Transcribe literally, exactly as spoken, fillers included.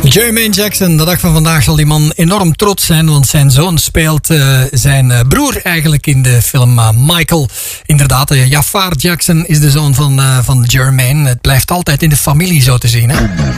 Jermaine Jackson, de dag van vandaag zal die man enorm trots zijn, want zijn zoon speelt uh, zijn uh, broer eigenlijk in de film uh, Michael. Inderdaad, uh, Jafar Jackson is de zoon van, uh, van Jermaine. Het blijft altijd in de familie zo te zien, hè?